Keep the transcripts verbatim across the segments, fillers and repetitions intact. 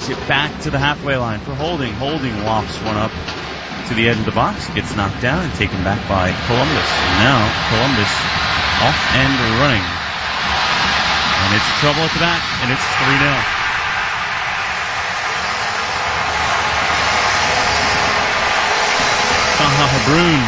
it back to the halfway line for Holding. Holding lofts one up to the edge of the box, gets knocked down and taken back by Columbus. And now Columbus off and running. And it's trouble at the back, and it's three nil. Taha Habrun.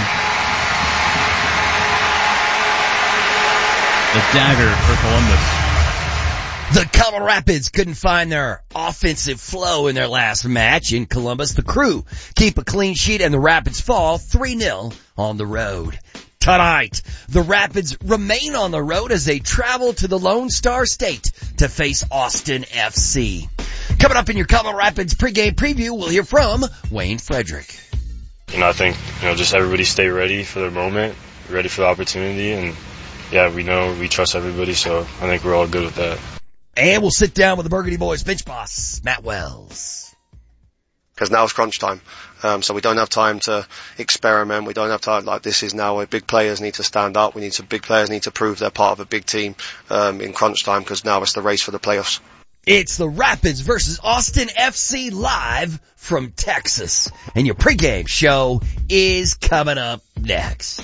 The dagger for Columbus. The Colorado Rapids couldn't find their offensive flow in their last match in Columbus. The Crew keep a clean sheet and the Rapids fall three nil on the road. Tonight, the Rapids remain on the road as they travel to the Lone Star State to face Austin F C. Coming up in your Colorado Rapids pregame preview, we'll hear from Wayne Frederick. You know, I think, you know, just everybody stay ready for their moment, ready for the opportunity, and yeah, we know we trust everybody, so I think we're all good with that. And we'll sit down with the Burgundy Boys bench boss, Matt Wells. Because now it's crunch time. Um, so we don't have time to experiment. We don't have time, like, this is now where big players need to stand up. We need to, big players need to prove they're part of a big team, um, in crunch time, because now it's the race for the playoffs. It's the Rapids versus Austin F C live from Texas. And your pregame show is coming up next.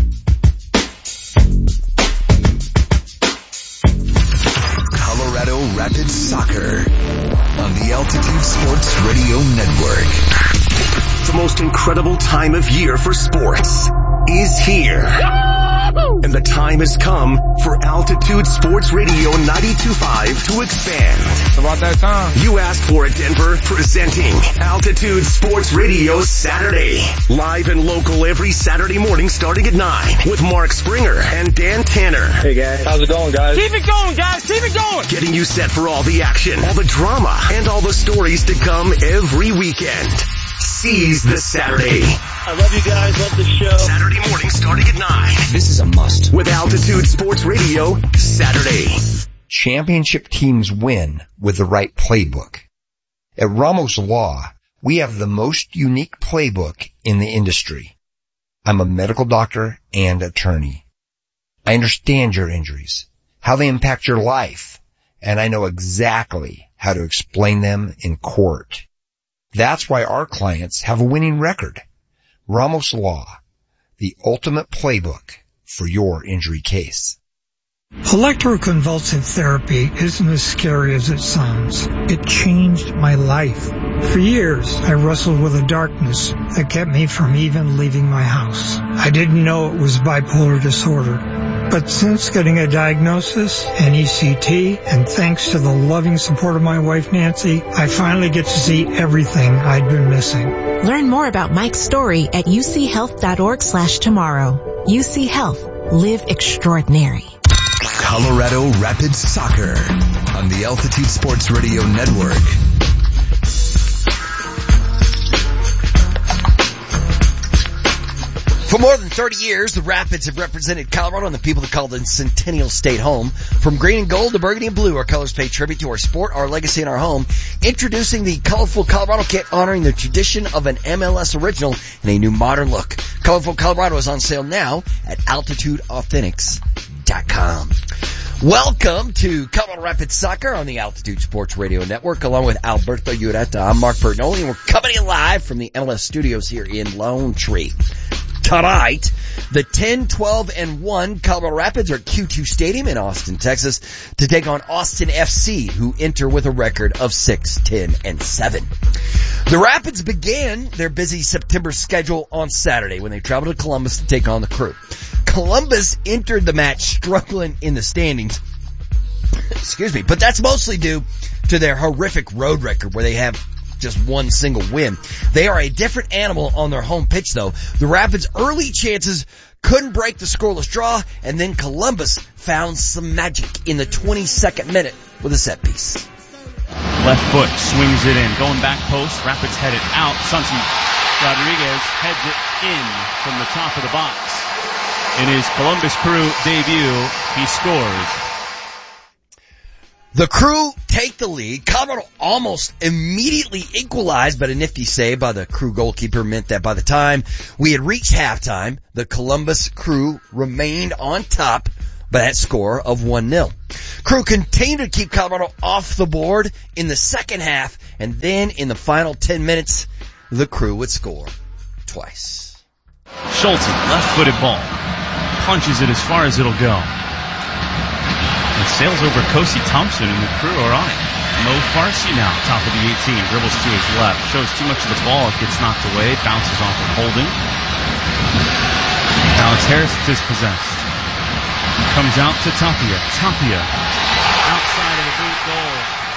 Colorado Rapids Soccer on the Altitude Sports Radio Network. The most incredible time of year for sports is here. And the time has come for Altitude Sports Radio ninety-two point five to expand. It's about that time. You asked for it, Denver, presenting Altitude Sports Radio Saturday. Live and local every Saturday morning starting at nine with Mark Springer and Dan Tanner. Hey guys. How's it going, guys? Keep it going, guys. Keep it going. Getting you set for all the action, all the drama, and all the stories to come every weekend. Seize the Saturday. I love you guys. Love the show. Saturday morning starting at nine. This is a must. With Altitude Sports Radio Saturday. Championship teams win with the right playbook. At Ramos Law, we have the most unique playbook in the industry. I'm a medical doctor and attorney. I understand your injuries, how they impact your life, and I know exactly how to explain them in court. That's why our clients have a winning record. Ramos Law, the ultimate playbook for your injury case. Electroconvulsive therapy isn't as scary as it sounds. It changed my life. For years, I wrestled with a darkness that kept me from even leaving my house. I didn't know it was bipolar disorder. But since getting a diagnosis, an E C T, and thanks to the loving support of my wife Nancy, I finally get to see everything I'd been missing. Learn more about Mike's story at uchealth.org slash tomorrow. U C Health. Live extraordinary. Colorado Rapids Soccer on the Altitude Sports Radio Network. For more than thirty years, the Rapids have represented Colorado and the people that call the Centennial State home. From green and gold to burgundy and blue, our colors pay tribute to our sport, our legacy, and our home. Introducing the colorful Colorado kit, honoring the tradition of an M L S original in a new modern look. Colorful Colorado is on sale now at altitude authentics dot com. Welcome to Colorado Rapids Soccer on the Altitude Sports Radio Network, along with Alberto Ureta. I'm Mark Bertinoli, and we're coming in live from the M L S studios here in Lone Tree. Tonight, the ten, twelve, and one Colorado Rapids are at Q two Stadium in Austin, Texas, to take on Austin F C, who enter with a record of six, ten, and seven. The Rapids began their busy September schedule on Saturday when they traveled to Columbus to take on the Crew. Columbus entered the match struggling in the standings. Excuse me, but that's mostly due to their horrific road record where they have just one single win. They are a different animal on their home pitch, though. The Rapids' early chances couldn't break the scoreless draw, and then Columbus found some magic in the twenty-second minute with a set piece. Left foot swings it in. Going back post, Rapids head it out. Santi Rodriguez heads it in from the top of the box. In his Columbus Crew debut, he scores. The Crew take the lead. Colorado almost immediately equalized, but a nifty save by the Crew goalkeeper meant that by the time we had reached halftime, the Columbus Crew remained on top by that score of one nil. Crew continued to keep Colorado off the board in the second half, and then in the final ten minutes, the Crew would score twice. Schulte, left-footed ball. Punches it as far as it'll go. It sails over Kosi Thompson, and the Crew are on it. Mo Farsi now, top of the eighteen, dribbles to his left, shows too much of the ball, it gets knocked away, bounces off of holding. Alex Harris dispossessed. Comes out to Tapia. Tapia, outside of the boot goal.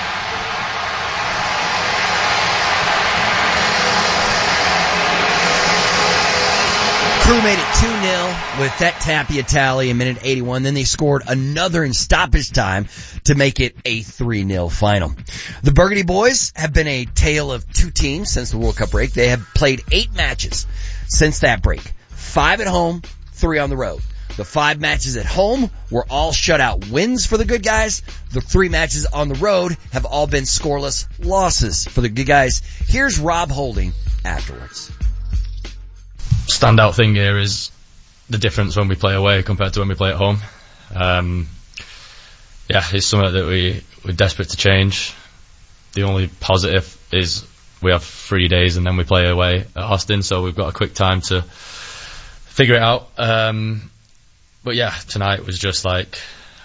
Crew made it two nil with that Tapia tally in minute eighty-one. Then they scored another in stoppage time to make it a three nil final. The Burgundy Boys have been a tale of two teams since the World Cup break. They have played eight matches since that break. Five at home, three on the road. The five matches at home were all shutout wins for the good guys. The three matches on the road have all been scoreless losses for the good guys. Here's Rob Holding afterwards. Standout thing here is the difference when we play away compared to when we play at home. Um, yeah, it's something that we, we're desperate to change. The only positive is we have three days and then we play away at Austin, so we've got a quick time to figure it out. Um, but yeah, tonight was just like,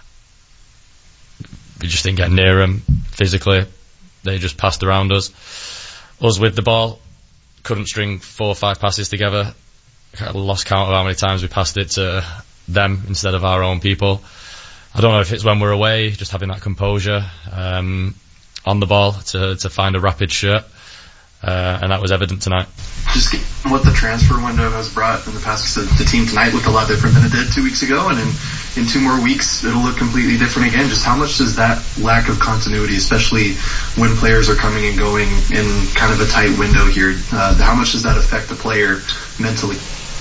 we just didn't get near them physically. They just passed around us. Us with the ball, couldn't string four or five passes together. I lost count of how many times we passed it to them instead of our own people. I don't know if it's when we're away, just having that composure um, on the ball to to find a rapid shirt, uh, and that was evident tonight. Just what the transfer window has brought in the past, because the team tonight looked a lot different than it did two weeks ago, and in, in two more weeks it'll look completely different again. Just how much does that lack of continuity, especially when players are coming and going in kind of a tight window here, uh, how much does that affect the player mentally?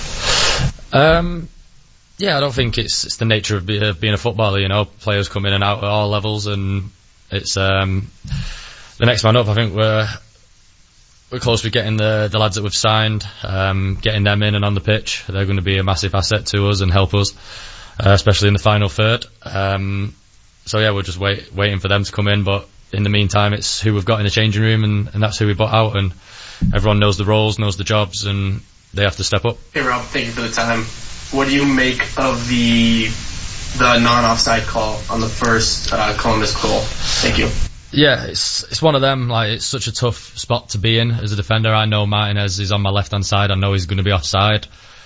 Um, yeah, I don't think it's it's the nature of, be, of being a footballer. You know, players come in and out at all levels, and it's um, the next man up. I think we're we're close to getting the the lads that we've signed, um, getting them in and on the pitch. They're going to be a massive asset to us and help us, uh, especially in the final third. Um, so yeah, we're just wait, waiting for them to come in. But in the meantime, it's who we've got in the changing room, and, and that's who we brought out. And everyone knows the roles, knows the jobs, and they have to step up. Hey Rob, thank you for the time. What do you make of the the non-offside call on the first uh, Columbus goal? Thank you. Yeah, it's it's one of them. Like, it's such a tough spot to be in as a defender. I know Martinez is on my left hand side. I know he's going to be offside,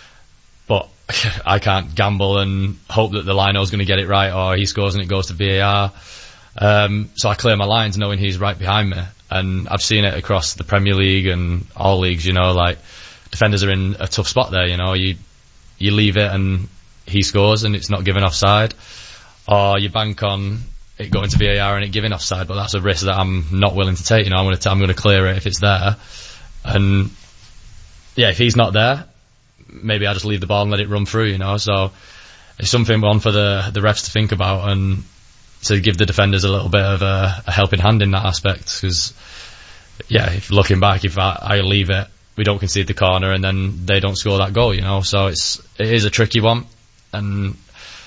but I can't gamble and hope that the lino is going to get it right, or he scores and it goes to V A R. Um, so I clear my lines knowing he's right behind me, and I've seen it across the Premier League and all leagues. You know, like, defenders are in a tough spot there. You know, you you leave it and he scores and it's not given offside, or you bank on it going to V A R and it giving offside, but that's a risk that I'm not willing to take. You know, I'm going to I'm going to clear it if it's there, and yeah, if he's not there, maybe I just leave the ball and let it run through. You know, so it's something one for the the refs to think about and to give the defenders a little bit of a, a helping hand in that aspect. Because yeah, if looking back, if I, I leave it, we don't concede the corner, and then they don't score that goal, you know. So it's it is a tricky one, and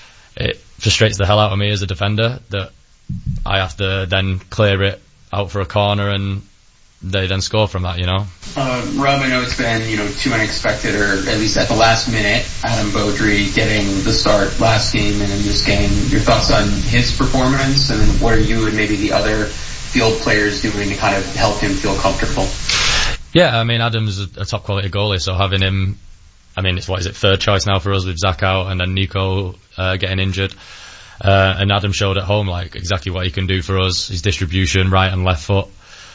it frustrates the hell out of me as a defender that I have to then clear it out for a corner, and they then score from that, you know. Uh, Rob, I know it's been, you know, too unexpected, or at least at the last minute, Adam Beaudry getting the start last game and in this game. Your thoughts on his performance, and then what are you and maybe the other field players doing to kind of help him feel comfortable? Yeah, I mean, Adam's a, a top quality goalie, so having him, I mean, it's what is it, third choice now for us with Zach out and then Nico uh, getting injured. Uh, and Adam showed at home like exactly what he can do for us, his distribution, right and left foot.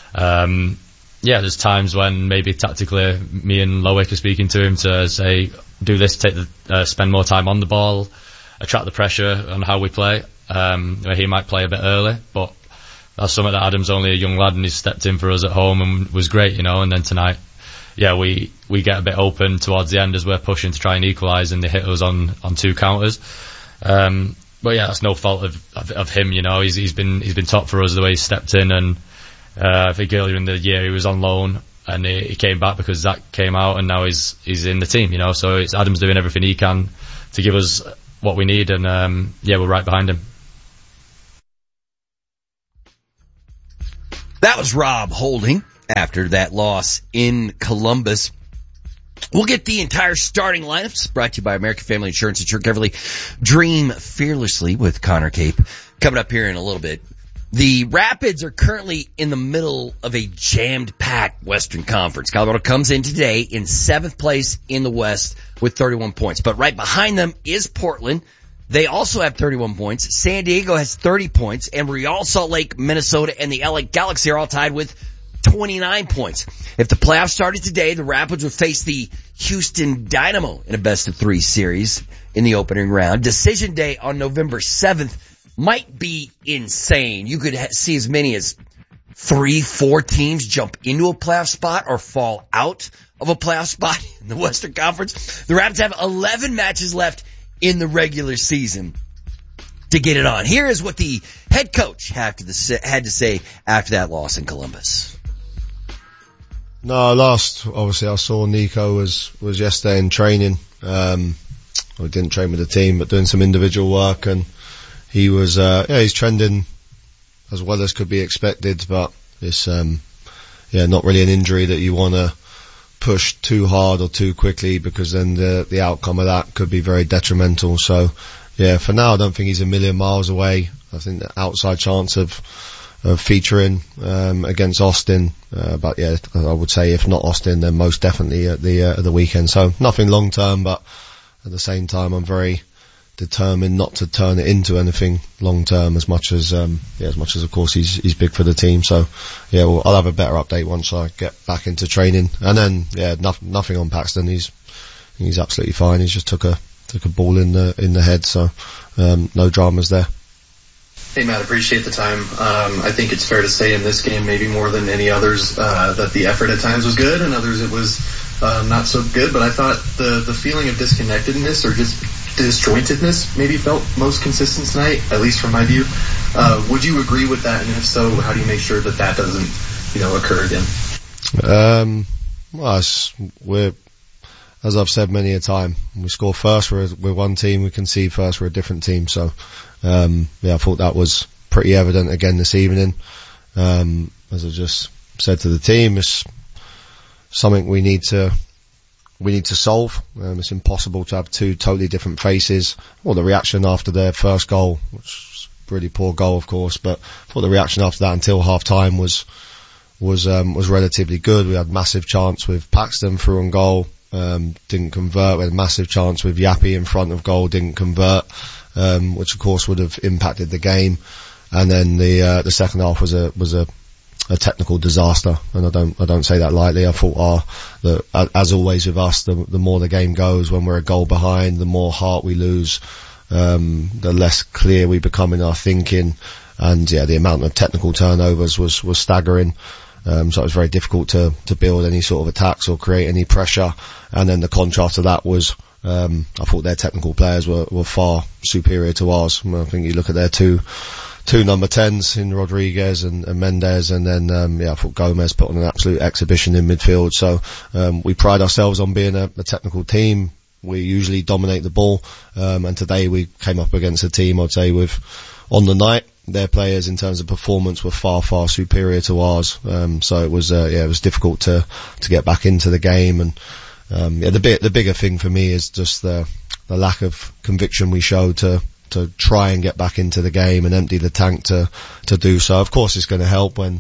Um, yeah, there's times when maybe tactically me and Loic are speaking to him to say, do this, take the, uh, spend more time on the ball, attract the pressure on how we play. Um, where he might play a bit early, but that's something that Adam's only a young lad and he's stepped in for us at home and was great, you know. And then tonight, yeah, we, we get a bit open towards the end as we're pushing to try and equalise, and they hit us on, on two counters. Um, but yeah, that's no fault of, of, of him, you know. He's, he's been, he's been top for us the way he stepped in, and, uh, I think earlier in the year he was on loan and he, he came back because Zach came out, and now he's, he's in the team, you know. So it's Adam's doing everything he can to give us what we need, and um, yeah, we're right behind him. That was Rob Holding after that loss in Columbus. We'll get the entire starting lineups brought to you by American Family Insurance. Insure carefully, dream fearlessly with Connor Cape coming up here in a little bit. The Rapids are currently in the middle of a jammed-packed Western Conference. Colorado comes in today in seventh place in the West with thirty-one points. But right behind them is Portland. They also have thirty-one points. San Diego has thirty points. And Real Salt Lake, Minnesota, and the L A Galaxy are all tied with twenty-nine points. If the playoffs started today, the Rapids would face the Houston Dynamo in a best-of-three series in the opening round. Decision day on November seventh might be insane. You could ha- see as many as three, four teams jump into a playoff spot or fall out of a playoff spot in the Western Conference. The Rapids have eleven matches left in the regular season to get it on. Here is what the head coach had to, had to say after that loss in Columbus. No, last, obviously I saw Nico was, was yesterday in training. Um, I didn't train with the team, but doing some individual work, and he was, uh, yeah, he's trending as well as could be expected, but it's, um, yeah, not really an injury that you want to push too hard or too quickly, because then the, the outcome of that could be very detrimental. So, yeah, for now I don't think he's a million miles away. I think the outside chance of, of featuring, um, against Austin, uh, but yeah, I would say if not Austin, then most definitely at the, uh, at the weekend. So nothing long term, but at the same time I'm very determined not to turn it into anything long term, as much as um yeah as much as of course he's he's big for the team. So yeah, well, I'll have a better update once I get back into training. And then yeah, no, nothing on Paxton. He's he's absolutely fine. He's just took a took a ball in the in the head, so um no dramas there. Hey Matt, appreciate the time. Um, I think it's fair to say in this game, maybe more than any others, uh, that the effort at times was good, and others it was uh, not so good. But I thought the the feeling of disconnectedness or just disjointedness maybe felt most consistent tonight, at least from my view. Uh, would you agree with that? And if so, how do you make sure that that doesn't, you know, occur again? Um, well, we're, as I've said many a time, we score first, we're, we're one team, we concede first, we're a different team. So, um, yeah, I thought that was pretty evident again this evening. Um, as I just said to the team, it's something we need to, we need to solve. Um, it's impossible to have two totally different faces. Well, the reaction after their first goal, which was a really poor goal, of course, but I thought the reaction after that until half time was, was, um, was relatively good. We had massive chance with Paxton through on goal, um, didn't convert. We had a massive chance with Yappy in front of goal, didn't convert, um, which of course would have impacted the game. And then the, uh, the second half was a, was a, a technical disaster, and I don't, I don't say that lightly. I thought our, the, as always with us, the, the more the game goes, when we're a goal behind, the more heart we lose, um, the less clear we become in our thinking, and yeah, the amount of technical turnovers was, was staggering. Um, so it was very difficult to, to build any sort of attacks or create any pressure. And then the contrast to that was, um, I thought their technical players were, were far superior to ours. I think you look at their two, two number tens in Rodriguez and, and Mendes, and then um, yeah, I thought Gomez put on an absolute exhibition in midfield. So um, we pride ourselves on being a, a technical team. We usually dominate the ball, um, and today we came up against a team, I'd say, with on the night their players in terms of performance were far far superior to ours. Um, so it was uh, yeah, it was difficult to to get back into the game. And um, yeah, the bit the bigger thing for me is just the the lack of conviction we showed to. to try and get back into the game and empty the tank to, to do so. Of course it's going to help when,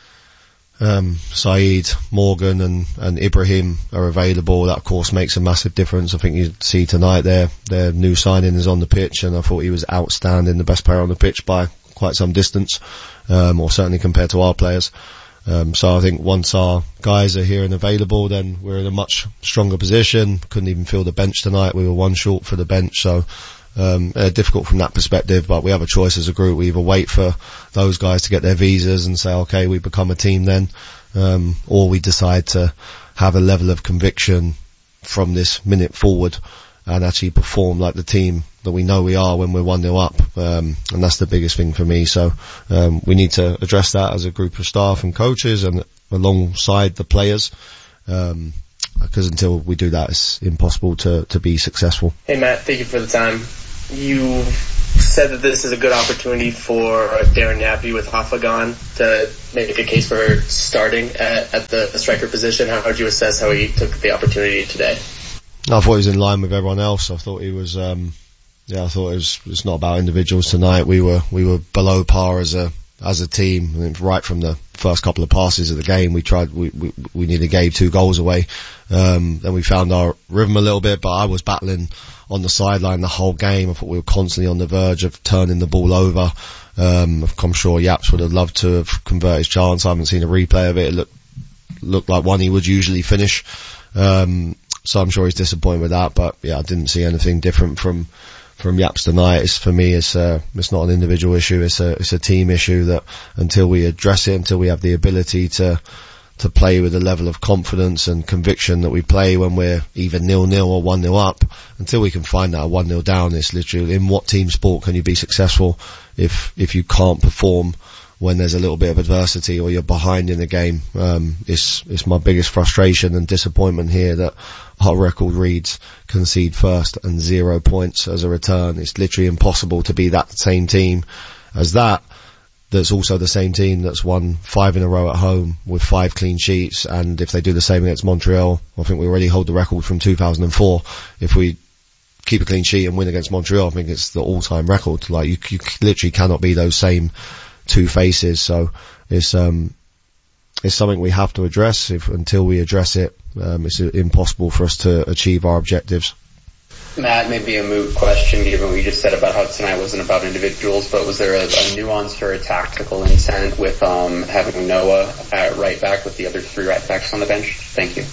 um, Saeed, Morgan and, and Ibrahim are available. That of course makes a massive difference. I think you see tonight their, their new signing is on the pitch, and I thought he was outstanding, the best player on the pitch by quite some distance, um, or certainly compared to our players. Um, so I think once our guys are here and available, then we're in a much stronger position. Couldn't even fill the bench tonight. We were one short for the bench, so Um, uh, difficult from that perspective, but we have a choice as a group. We either wait for those guys to get their visas and say, okay, we become a team then, um, or we decide to have a level of conviction from this minute forward and actually perform like the team that we know we are when we're one nil up. Um, and that's the biggest thing for me. So, um, we need to address that as a group of staff and coaches and alongside the players. Um, because until we do that, it's impossible to, to be successful. Hey Matt, thank you for the time. you said that this is a good opportunity for Darren Nappy with Hoffa gone to make a case for starting at, at the striker position. How would you assess how he took the opportunity today? I thought he was in line with everyone else. I thought he was, um, yeah, I thought it was, it's not about individuals tonight. We were, we were below par as a, as a team. I think right from the first couple of passes of the game, we tried, we, we, we nearly gave two goals away. Um, then we found our rhythm a little bit, but I was battling on the sideline the whole game. I thought we were constantly on the verge of turning the ball over. Um, I'm sure Yaps would have loved to have converted his chance. I haven't seen a replay of it. It looked, looked like one he would usually finish. Um, so I'm sure he's disappointed with that, but yeah, I didn't see anything different from, from Yaps tonight. It's, for me, it's, uh, it's not an individual issue. It's a, it's a team issue that until we address it, until we have the ability to, to play with a level of confidence and conviction that we play when we're either nil-nil or one-nil up, until we can find that one-nil down, it's literally, in what team sport can you be successful if, if you can't perform when there's a little bit of adversity or you're behind in the game? Um, it's, it's my biggest frustration and disappointment here that our record reads concede first and zero points as a return. It's literally impossible to be that same team as that. That's also the same team that's won five in a row at home with five clean sheets, and if they do the same against Montreal, I think we already hold the record from two thousand four. If we keep a clean sheet and win against Montreal, I think it's the all-time record. Like, you, you literally cannot be those same two faces. So it's um it's something we have to address. If until we address it, um it's impossible for us to achieve our objectives. Matt, maybe a moot question given what you just said about how tonight wasn't about individuals, but was there a, a nuance or a tactical intent with um, having Noah at right back with the other three right backs on the bench? Thank you.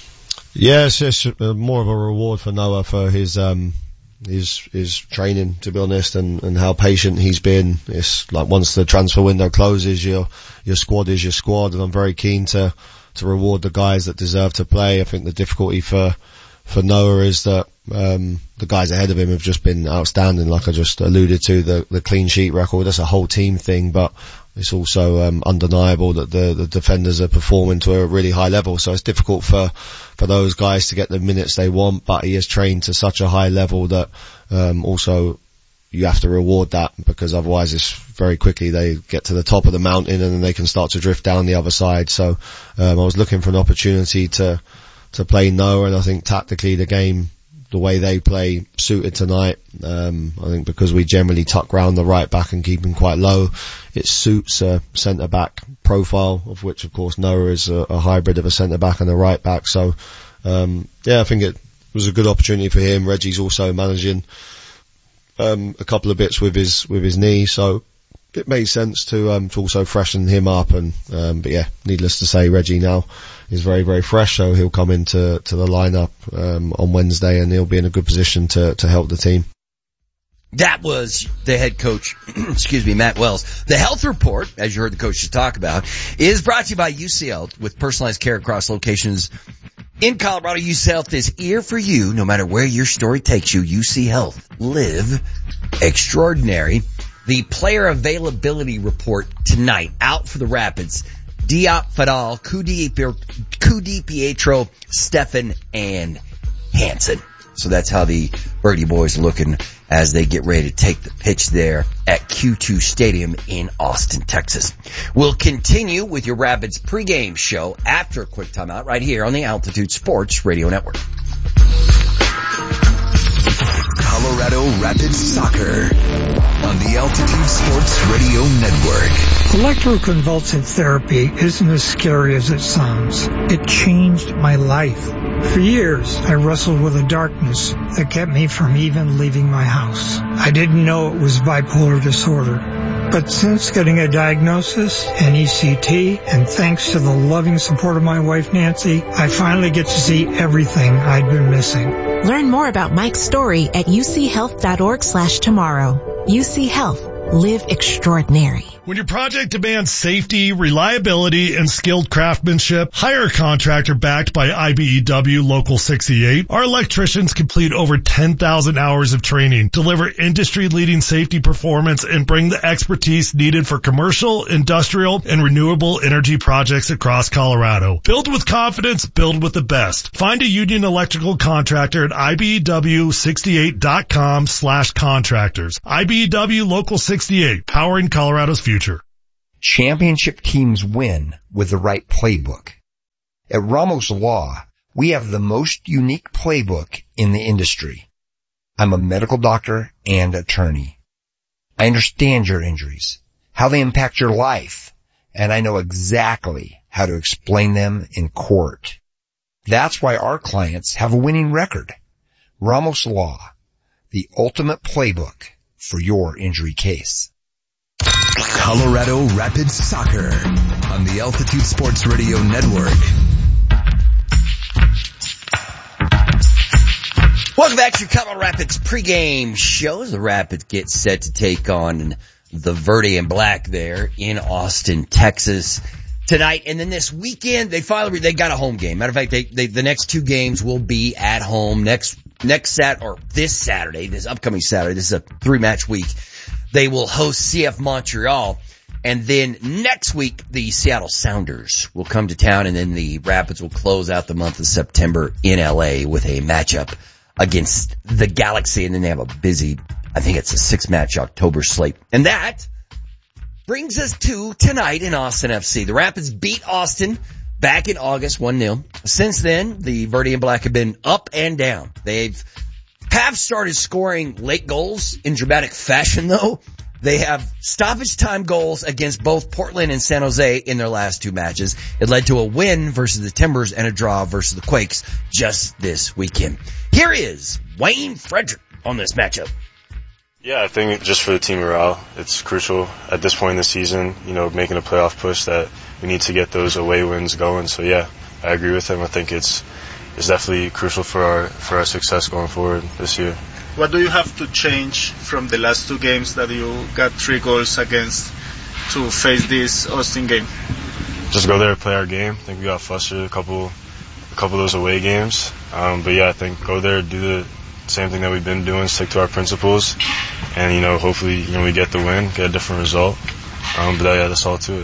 Yeah, it's just uh, more of a reward for Noah for his um his his training, to be honest, and, and how patient he's been. It's like once the transfer window closes, your your squad is your squad, and I'm very keen to to reward the guys that deserve to play. I think the difficulty for for Noah is that um the guys ahead of him have just been outstanding. Like I just alluded to, the the clean sheet record, that's a whole team thing, but it's also um undeniable that the the defenders are performing to a really high level. So it's difficult for for those guys to get the minutes they want, but he is trained to such a high level that um also you have to reward that, because otherwise it's very quickly they get to the top of the mountain and then they can start to drift down the other side. So um I was looking for an opportunity to to play Noah, and I think tactically the game, the way they play, suited tonight. Um, I think because we generally tuck round the right back and keep him quite low, it suits a centre back profile, of which of course Noah is a, a hybrid of a centre back and a right back. So um, yeah, I think it was a good opportunity for him. Reggie's also managing um, a couple of bits with his with his knee, so it made sense to um, to also freshen him up. And um, but yeah, needless to say, Reggie now is very, very fresh, so he'll come into to the lineup um, on Wednesday, and he'll be in a good position to to help the team. That was the head coach, excuse me, Matt Wells. The health report, as you heard the coaches talk about, is brought to you by U C Health, with personalized care across locations in Colorado. U C Health is here for you, no matter where your story takes you. U C Health, live extraordinary. The player availability report tonight out for the Rapids: Diop, Fadal, Cudi Pietro, Stefan, and Hansen. So that's how the Birdie Boys are looking as they get ready to take the pitch there at Q two Stadium in Austin, Texas. We'll continue with your Rapids pregame show after a quick timeout right here on the Altitude Sports Radio Network. Colorado Rapids Soccer on the Altitude Sports Radio Network. Electroconvulsive therapy isn't as scary as it sounds. It changed my life. For years, I wrestled with a darkness that kept me from even leaving my house. I didn't know it was bipolar disorder. But since getting a diagnosis, an E C T, and thanks to the loving support of my wife Nancy, I finally get to see everything I'd been missing. Learn more about Mike's story at uchealth.org slash tomorrow. U C Health. Live extraordinary. When your project demands safety, reliability, and skilled craftsmanship, hire a contractor backed by I B E W Local sixty-eight. Our electricians complete over ten thousand hours of training, deliver industry-leading safety performance, and bring the expertise needed for commercial, industrial, and renewable energy projects across Colorado. Build with confidence, build with the best. Find a union electrical contractor at I B E W sixty-eight dot com slash contractors. I B E W Local sixty-eight, powering Colorado's future. Championship teams win with the right playbook. At Ramos Law, we have the most unique playbook in the industry. I'm a medical doctor and attorney. I understand your injuries, how they impact your life, and I know exactly how to explain them in court. That's why our clients have a winning record. Ramos Law, the ultimate playbook for your injury case. Colorado Rapids Soccer on the Altitude Sports Radio Network. Welcome back to Colorado Rapids pregame show as the Rapids get set to take on the Verde and Black there in Austin, Texas tonight. And then this weekend, they finally, they got a home game. Matter of fact, they, they, the next two games will be at home next, next Sat, or this Saturday, this upcoming Saturday. This is a three match week. They will host C F Montreal, and then next week the Seattle Sounders will come to town, and then the Rapids will close out the month of September in L A with a matchup against the Galaxy, and then they have a busy, I think it's a six-match October slate. And that brings us to tonight in Austin F C. The Rapids beat Austin back in August one nil. Since then, the Verde and Black have been up and down. They've have started scoring late goals in dramatic fashion, though. They have stoppage time goals against both Portland and San Jose in their last two matches. It led to a win versus the Timbers and a draw versus the Quakes just this weekend. Here is Wayne Frederick on this matchup. Yeah, I think just for the team morale, it's crucial at this point in the season, you know, making a playoff push, that we need to get those away wins going. So yeah, I agree with him. I think it's It's definitely crucial for our for our success going forward this year. What do you have to change from the last two games that you got three goals against to face this Austin game? Just go there and play our game. I think we got flustered a couple a couple of those away games. Um, but yeah, I think go there, do the same thing that we've been doing, stick to our principles, and you know, hopefully, you know, we get the win, get a different result. Um, but yeah, that's all to it.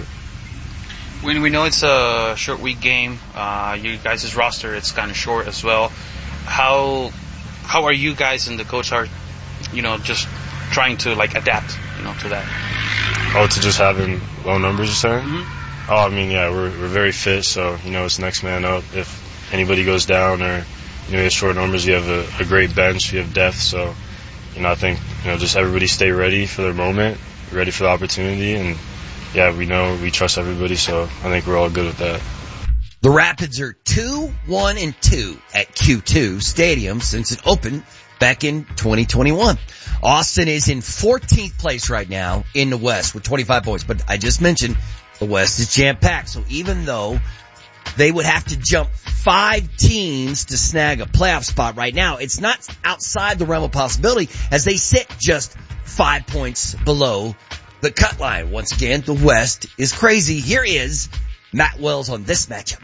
When we know it's a short week game, uh, you guys' roster, it's kind of short as well. How how are you guys and the coach are, you know, just trying to like adapt, you know, to that? Oh, to just having low numbers, you're saying? Mm-hmm. Oh, I mean, yeah, we're we're very fit, so you know, it's next man up. If anybody goes down or you know, you have short numbers, you have a, a great bench, you have depth. So, you know, I think you know, just everybody stay ready for their moment, ready for the opportunity, and. Yeah, we know, we trust everybody, so I think we're all good with that. The Rapids are two, one, and two at Q two Stadium since it opened back in twenty twenty-one. Austin is in fourteenth place right now in the West with twenty-five points, but I just mentioned the West is jam-packed, so even though they would have to jump five teams to snag a playoff spot right now, it's not outside the realm of possibility as they sit just five points below the cut line. Once again, the West is crazy. Here is Matt Wells on this matchup.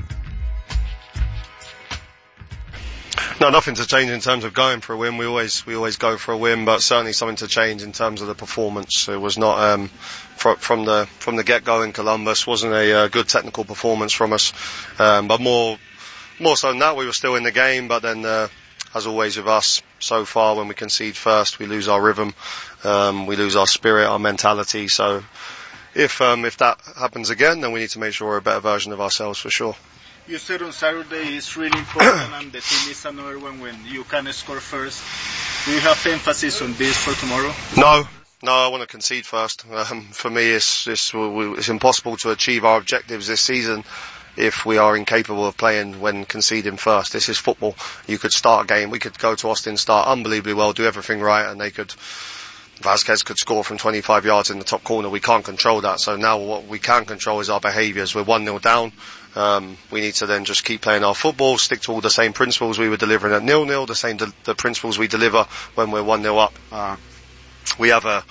No, nothing to change in terms of going for a win. We always we always go for a win, but certainly something to change in terms of the performance. It was not um, fr- from the from the get go in Columbus. Wasn't a uh, good technical performance from us, um, but more more so than that, we were still in the game. But then, uh, as always with us, so far when we concede first, we lose our rhythm, um, we lose our spirit, our mentality. So if um, if that happens again, then we need to make sure we're a better version of ourselves for sure. You said on Saturday it's really important and the team is another one when you can score first. Do you have emphasis on this for tomorrow? No, no, I want to concede first. Um, for me, it's, it's, it's impossible to achieve our objectives this season if we are incapable of playing when conceding first. This is football. You could start a game, we could go to Austin, start unbelievably well, do everything right, and they could... Vasquez could score from twenty-five yards in the top corner. We can't control that. So now what we can control is our behaviours. We're one nil down. Um, we need to then just keep playing our football, stick to all the same principles we were delivering at nil nil, the same de- the principles we deliver when we're one nil up. Uh, we have a,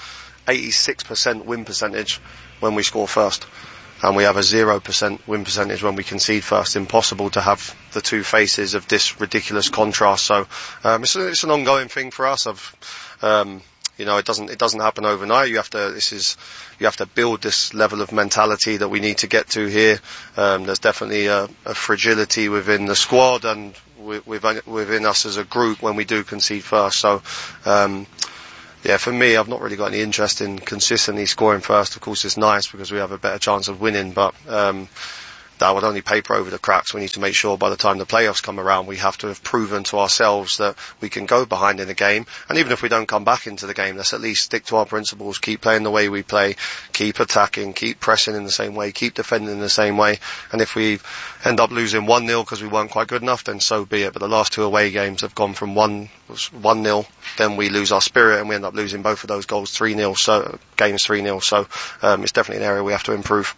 eighty-six percent win percentage when we score first. And we have a zero percent win percentage when we concede first. Impossible to have the two faces of this ridiculous contrast. So um, it's, a, it's an ongoing thing for us. I've, um, you know, it doesn't it doesn't happen overnight. You have to this is you have to build this level of mentality that we need to get to here. Um, there's definitely a, a fragility within the squad and within, within us as a group when we do concede first. So. Um, Yeah, for me, I've not really got any interest in consistently scoring first. Of course, it's nice because we have a better chance of winning, but um, that would only paper over the cracks. We need to make sure by the time the playoffs come around, we have to have proven to ourselves that we can go behind in a game. And even if we don't come back into the game, let's at least stick to our principles, keep playing the way we play, keep attacking, keep pressing in the same way, keep defending in the same way. And if we end up losing one nil because we weren't quite good enough, then so be it. But the last two away games have gone from one one nil, then we lose our spirit and we end up losing both of those goals three nil, so games three nil. So um, it's definitely an area we have to improve.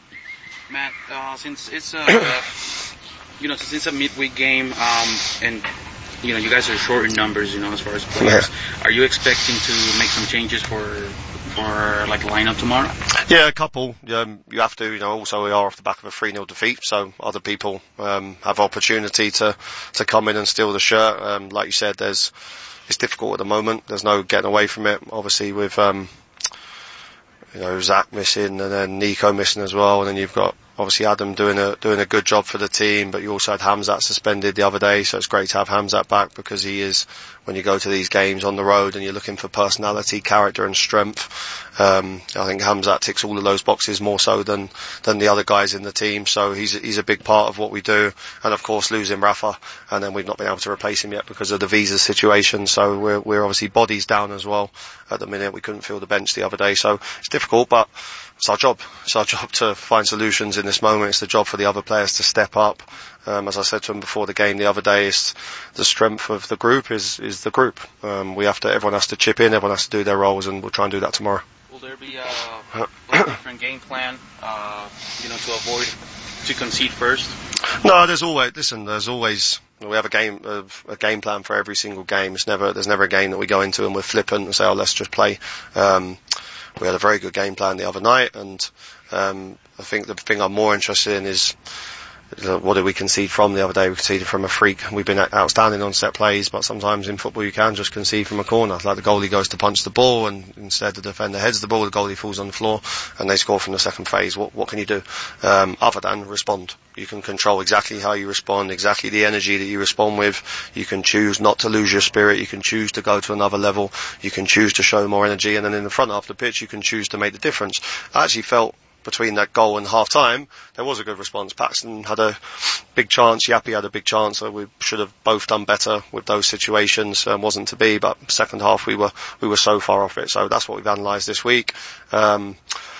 Matt, uh, since it's a you know since it's a midweek game, um, and you know you guys are short in numbers, you know as far as players, yeah. Are you expecting to make some changes for for like lineup tomorrow? Yeah, a couple. Um, you have to. You know, also we are off the back of a three nil defeat, so other people um, have opportunity to to come in and steal the shirt. Um, like you said, there's it's difficult at the moment. There's no getting away from it. Obviously, with um, you know Zach missing and then Nico missing as well, and then you've got obviously Adam doing a doing a good job for the team, but you also had Hamzat suspended the other day, so it's great to have Hamzat back because he is, when you go to these games on the road and you're looking for personality, character and strength, um, I think Hamzat ticks all of those boxes more so than than the other guys in the team, so he's he's a big part of what we do. And of course losing Rafa, and then we've not been able to replace him yet because of the visa situation, so we're we're obviously bodies down as well at the minute. We couldn't fill the bench the other day, so it's difficult, but it's our job. It's our job to find solutions in this moment. It's the job for the other players to step up. Um, as I said to them before the game the other day, it's the strength of the group is, is the group. Um, we have to, everyone has to chip in, everyone has to do their roles, and we'll try and do that tomorrow. Will there be a, a different game plan, uh, you know, to avoid, to concede first? No, there's always, listen, there's always, we have a game, a, a game plan for every single game. It's never, there's never a game that we go into and we're flippant and say, oh, let's just play. Um, we had a very good game plan the other night, and um, I think the thing I'm more interested in is what did we concede from the other day? We conceded from a freak. We've been outstanding on set plays, but sometimes in football you can just concede from a corner. Like the goalie goes to punch the ball, and instead the defender heads the ball, the goalie falls on the floor, and they score from the second phase. What, what can you do um, other than respond? You can control exactly how you respond, exactly the energy that you respond with. You can choose not to lose your spirit. You can choose to go to another level. You can choose to show more energy, and then in the front half of the pitch you can choose to make the difference. I actually felt between that goal and half time, there was a good response. Paxton had a big chance, Yappy had a big chance, so we should have both done better with those situations. Um, wasn't to be, but second half we were we were so far off it, so that's what we've analysed this week. Um,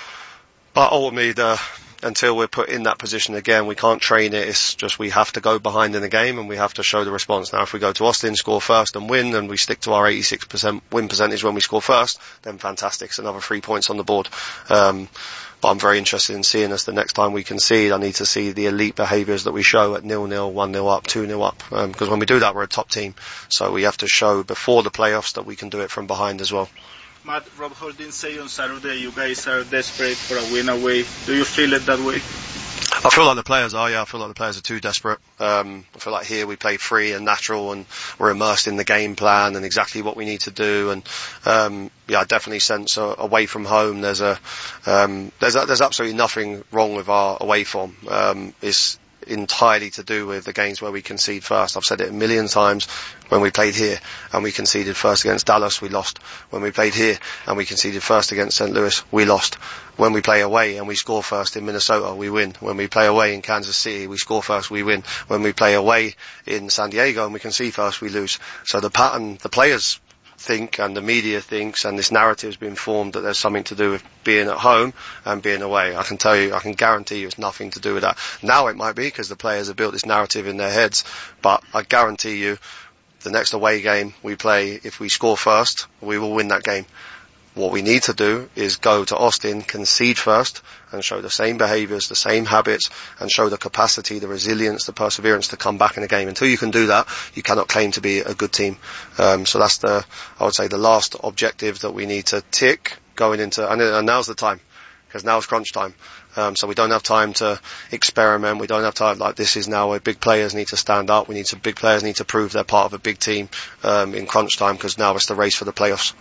but ultimately, the, until we're put in that position again, we can't train it. It's just we have to go behind in the game and we have to show the response. Now, if we go to Austin, score first and win, and we stick to our eighty-six percent win percentage when we score first, then fantastic. It's another three points on the board. Um, But I'm very interested in seeing us the next time we concede. I need to see the elite behaviours that we show at nil nil, one nil up, two nil up. Um, because when we do that, we're a top team. So we have to show before the playoffs that we can do it from behind as well. Matt, Rob Holding say on Saturday you guys are desperate for a win away. Do you feel it that way? I feel like the players are, yeah. I feel like the players are too desperate. Um, I feel like here we play free and natural, and we're immersed in the game plan and exactly what we need to do. And um, yeah, I definitely sense uh, away from home there's a um, there's a, there's absolutely nothing wrong with our away form. Um, it's entirely to do with the games where we concede first. I've said it a million times. When we played here and we conceded first against Dallas, we lost. When we played here and we conceded first against Saint Louis, we lost. When we play away and we score first in Minnesota, we win. When we play away in Kansas City, we score first, we win. When we play away in San Diego and we concede first, we lose. So the pattern, the players think and the media thinks, and this narrative has been formed that there's something to do with being at home and being away. I can tell you, I can guarantee you it's nothing to do with that. Now it might be because the players have built this narrative in their heads, but I guarantee you the next away game we play, if we score first, we will win that game. What we need to do is go to Austin, concede first, and show the same behaviours, the same habits, and show the capacity, the resilience, the perseverance to come back in the game. Until you can do that, you cannot claim to be a good team. Um, so that's the, I would say, the last objective that we need to tick going into, and, and now's the time, because now it's crunch time. Um, so we don't have time to experiment. We don't have time, like, this is now where big players need to stand up. We need to, big players need to prove they're part of a big team, um, in crunch time, because now it's the race for the playoffs.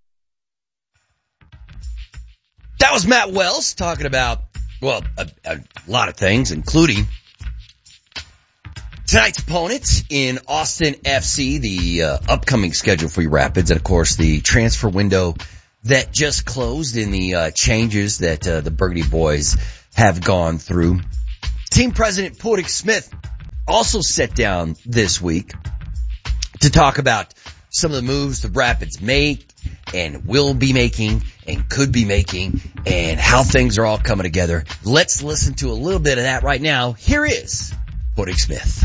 That was Matt Wells talking about, well, a, a lot of things, including tonight's opponents in Austin F C, the uh, upcoming schedule for your Rapids, and of course the transfer window that just closed in the uh, changes that uh, the Burgundy boys have gone through. Team president Portik Smith also sat down this week to talk about some of the moves the Rapids make and will be making and could be making and how things are all coming together. Let's listen to a little bit of that right now. Here is Portik Smith.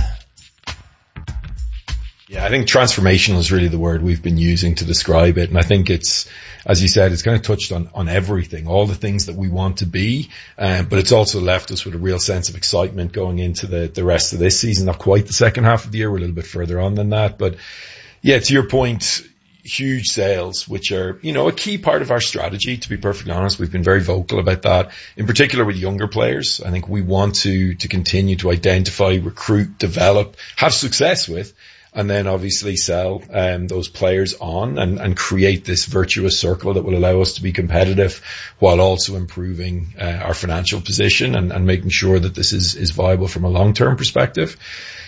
Yeah, I think transformational is really the word we've been using to describe it. And I think it's, as you said, it's kind of touched on, on everything, all the things that we want to be. Um, but it's also left us with a real sense of excitement going into the, the rest of this season. Not quite the second half of the year. We're a little bit further on than that. But yeah, to your point, huge sales, which are, you know, a key part of our strategy, to be perfectly honest. We've been very vocal about that, in particular with younger players. I think we want to, to continue to identify, recruit, develop, have success with, and then obviously sell um, those players on and, and create this virtuous circle that will allow us to be competitive while also improving uh, our financial position and, and making sure that this is, is viable from a long-term perspective.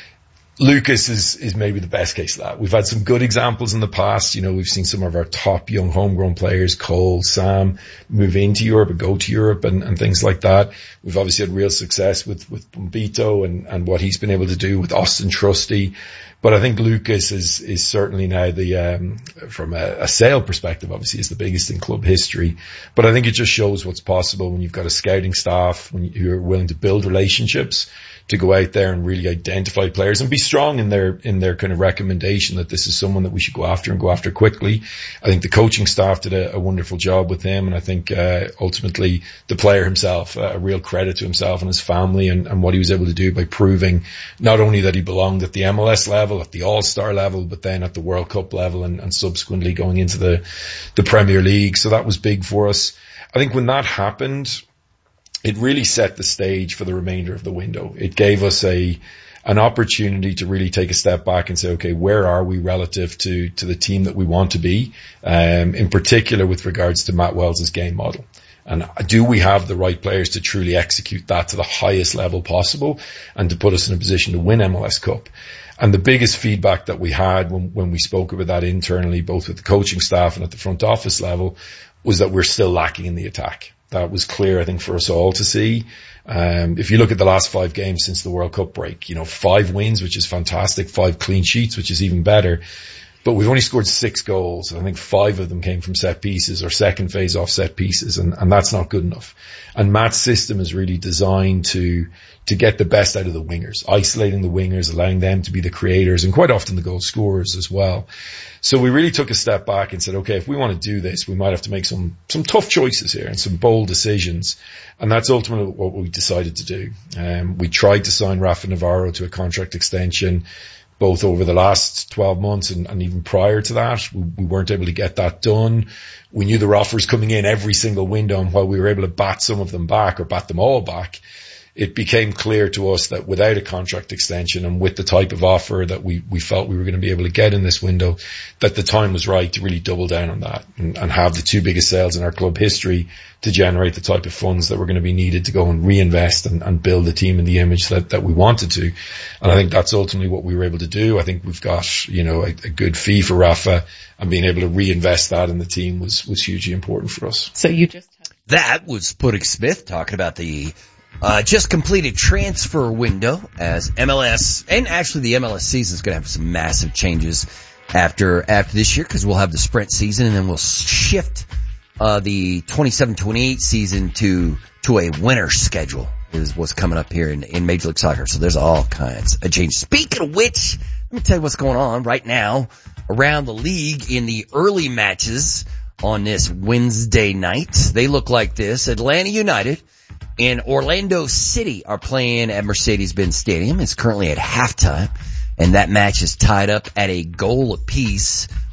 Lucas is, is maybe the best case of that. We've had some good examples in the past. You know, we've seen some of our top young homegrown players, Cole, Sam, move into Europe and go to Europe and, and things like that. We've obviously had real success with, with Bombito and, and what he's been able to do with Austin Trusty. But I think Lucas is, is certainly now the, um, from a, a sale perspective, obviously is the biggest in club history. But I think it just shows what's possible when you've got a scouting staff, when you, who are willing to build relationships, to go out there and really identify players and be strong in their, in their kind of recommendation that this is someone that we should go after and go after quickly. I think the coaching staff did a, a wonderful job with him. And I think, uh, ultimately the player himself, uh, a real credit to himself and his family and, and what he was able to do by proving not only that he belonged at the M L S level, at the All-Star level, but then at the World Cup level and, and subsequently going into the, the Premier League. So that was big for us. I think when that happened, it really set the stage for the remainder of the window. It gave us a, an opportunity to really take a step back and say, okay, where are we relative to, to the team that we want to be? Um, in particular with regards to Matt Wells' game model. And do we have the right players to truly execute that to the highest level possible and to put us in a position to win M L S Cup? And the biggest feedback that we had when, when we spoke about that internally, both with the coaching staff and at the front office level, was that we're still lacking in the attack. That was clear, I think, for us all to see. Um, if you look at the last five games since the World Cup break, you know, five wins, which is fantastic, five clean sheets, which is even better. But we've only scored six goals. I think five of them came from set pieces or second phase off set pieces, and, and that's not good enough. And Matt's system is really designed to, to get the best out of the wingers, isolating the wingers, allowing them to be the creators and quite often the goal scorers as well. So we really took a step back and said, okay, if we want to do this, we might have to make some, some tough choices here and some bold decisions. And that's ultimately what we decided to do. Um, we tried to sign Rafa Navarro to a contract extension, both over the last twelve months and, and even prior to that. We, we weren't able to get that done. We knew there were offers coming in every single window, and while we were able to bat some of them back or bat them all back, it became clear to us that without a contract extension and with the type of offer that we, we felt we were going to be able to get in this window, that the time was right to really double down on that and, and have the two biggest sales in our club history to generate the type of funds that were going to be needed to go and reinvest and, and build the team in the image that, that we wanted to. And I think that's ultimately what we were able to do. I think we've got, you know, a, a good fee for Rafa, and being able to reinvest that in the team was, was hugely important for us. So you just, that was Portik Smith talking about the Uh, just completed transfer window as M L S, and actually the M L S season is going to have some massive changes after, after this year, because we'll have the sprint season and then we'll shift, uh, the twenty-seven twenty-eight season to, to a winter schedule is what's coming up here in, in Major League Soccer. So there's all kinds of changes. Speaking of which, let me tell you what's going on right now around the league in the early matches on this Wednesday night. They look like this. Atlanta United and Orlando City are playing at Mercedes-Benz Stadium. It's currently at halftime, and that match is tied up at a goal apiece.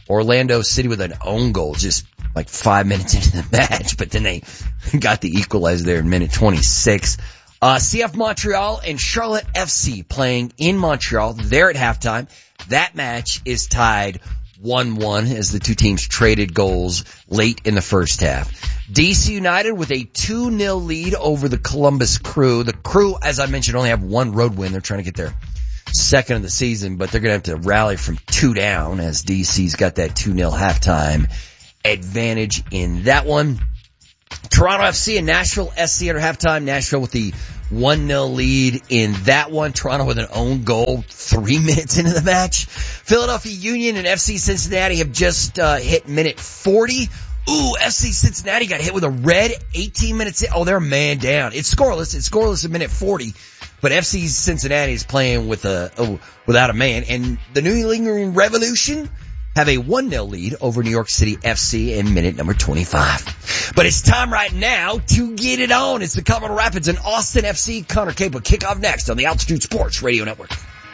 Orlando City with an own goal just like five minutes into the match, but then they got the equalizer there in minute twenty-six. Uh, C F Montreal and Charlotte F C playing in Montreal. They're at halftime. That match is tied one one as the two teams traded goals late in the first half. D C United with a two nil lead over the Columbus Crew. The Crew, as I mentioned, only have one road win. They're trying to get their second of the season, but they're going to have to rally from two down as D C's got that two nil halftime advantage in that one. Toronto F C and Nashville S C at halftime. Nashville with the one nil lead in that one. Toronto with an own goal three minutes into the match. Philadelphia Union and F C Cincinnati have just uh, hit minute forty. Ooh, F C Cincinnati got hit with a red eighteen minutes in. Oh, they're a man down. It's scoreless. It's scoreless at minute forty. But F C Cincinnati is playing with a, oh, without a man. And the New England Revolution have a one nil lead over New York City F C in minute number twenty-five. But it's time right now to get it on. It's the Colorado Rapids and Austin F C. Connor Cape will kick off next on the Altitude Sports Radio Network.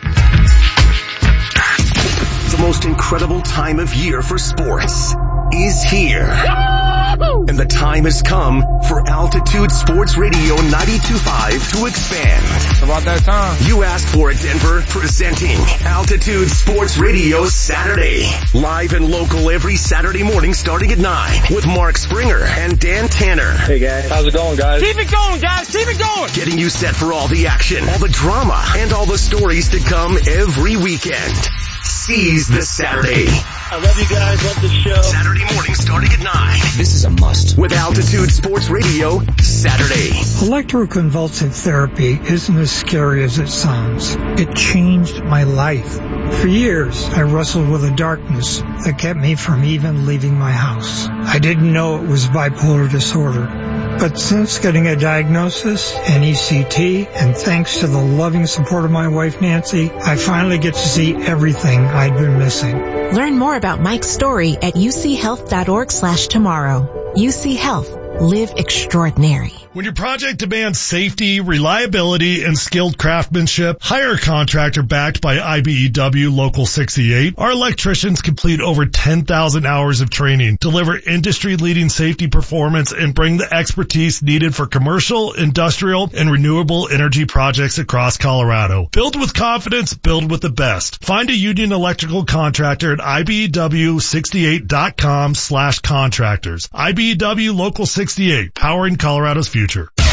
The most incredible time of year for sports is here. And the time has come for Altitude Sports Radio ninety-two point five to expand. About that time. You asked for it, Denver. Presenting Altitude Sports Radio Saturday. Live and local every Saturday morning starting at nine with Mark Springer and Dan Tanner. Hey guys. How's it going, guys? Keep it going, guys. Keep it going. Getting you set for all the action, all the drama, and all the stories to come every weekend. Seize the Saturday. I love you guys. Love the show. Saturday morning starting at nine. This is a must. With Altitude Sports Radio Saturday. Electroconvulsive therapy isn't as scary as it sounds. It changed my life. For years, I wrestled with a darkness that kept me from even leaving my house. I didn't know it was bipolar disorder. But since getting a diagnosis, an E C T, and thanks to the loving support of my wife Nancy, I finally get to see everything I'd been missing. Learn more about Mike's story at uchealth.org slash tomorrow. U C Health. Live extraordinary. When your project demands safety, reliability, and skilled craftsmanship, hire a contractor backed by I B E W Local sixty-eight. Our electricians complete over ten thousand hours of training, deliver industry-leading safety performance, and bring the expertise needed for commercial, industrial, and renewable energy projects across Colorado. Build with confidence, build with the best. Find a union electrical contractor at I B E W sixty-eight dot com slash contractors. I B E W Local sixty-eight, powering Colorado's future.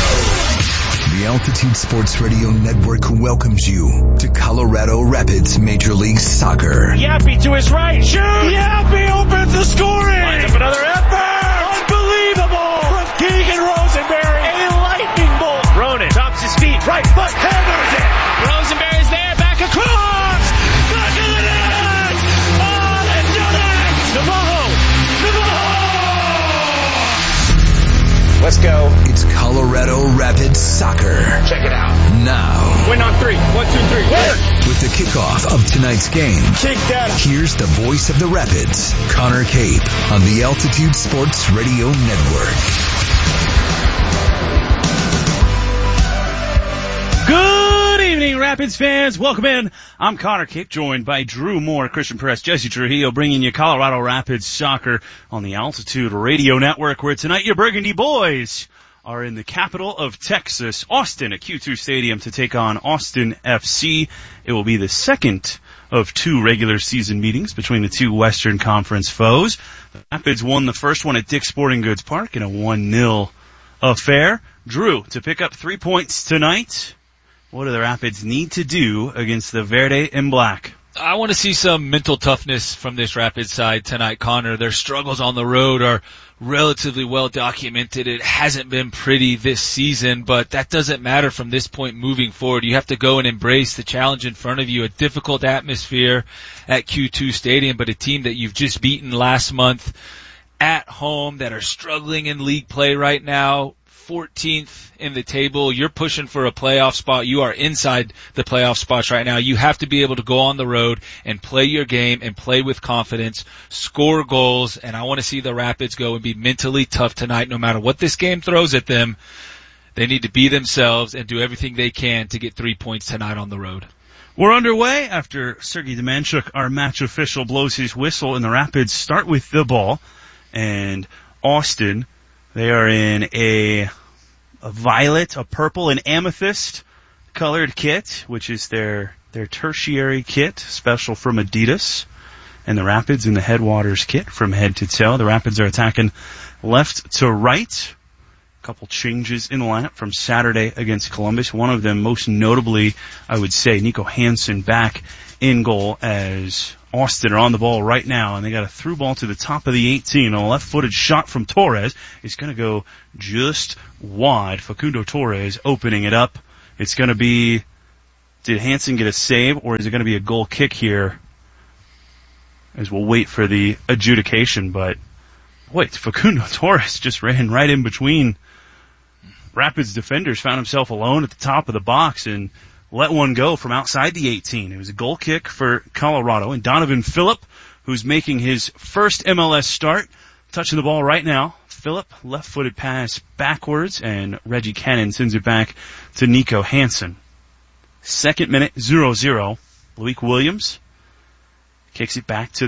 The Altitude Sports Radio Network welcomes you to Colorado Rapids Major League Soccer. Yappy to his right. Shoot! Yappy opens the scoring! Lines up another effort! Unbelievable! From Keegan Rosenberry. A lightning bolt. Ronan tops his feet. Right foot. Hammers it. Rosenberry's there. Back across. Back of the net. Oh, let's do that! Navajo. Navajo! Let's go. It's Colorado Rapids Soccer. Check it out. Now. Win on three. One, two, three. Win! With the kickoff of tonight's game, Kick that. here's the voice of the Rapids, Connor Cape, on the Altitude Sports Radio Network. Good evening, Rapids fans. Welcome in. I'm Connor Cape, joined by Drew Moore, Christian Perez, Jesse Trujillo, bringing you Colorado Rapids Soccer on the Altitude Radio Network, where tonight your Burgundy Boys are in the capital of Texas, Austin, at Q two Stadium to take on Austin F C. It will be the second of two regular season meetings between the two Western Conference foes. The Rapids won the first one at Dick's Sporting Goods Park in a one nil affair. Drew, to pick up three points tonight, what do the Rapids need to do against the Verde and Black? I want to see some mental toughness from this Rapids side tonight, Connor. Their struggles on the road are relatively well documented. It hasn't been pretty this season, but that doesn't matter from this point moving forward. You have to go and embrace the challenge in front of you, a difficult atmosphere at Q two Stadium, but a team that you've just beaten last month at home that are struggling in league play right now. fourteenth in the table. You're pushing for a playoff spot. You are inside the playoff spots right now. You have to be able to go on the road and play your game and play with confidence, score goals, and I want to see the Rapids go and be mentally tough tonight no matter what this game throws at them. They need to be themselves and do everything they can to get three points tonight on the road. We're underway after Sergei Demanchuk, our match official, blows his whistle, and the Rapids start with the ball. And Austin, they are in a, a violet, a purple, and amethyst colored kit, which is their, their tertiary kit, special from Adidas. And the Rapids in the Headwaters kit from head to toe. The Rapids are attacking left to right. A couple changes in the lineup from Saturday against Columbus. One of them, most notably, I would say, Nico Hansen back in goal as Austin are on the ball right now. And they got a through ball to the top of the eighteen. A left-footed shot from Torres is going to go just wide. Facundo Torres opening it up. It's going to be, did Hansen get a save, or is it going to be a goal kick here? As we'll wait for the adjudication, but wait, Facundo Torres just ran right in between Rapids defenders, found himself alone at the top of the box and let one go from outside the eighteen. It was a goal kick for Colorado, and Donovan Phillip, who's making his first M L S start, touching the ball right now. Phillip, left-footed pass backwards, and Reggie Cannon sends it back to Nico Hansen. Second minute, zero zero. Loic Williams kicks it back to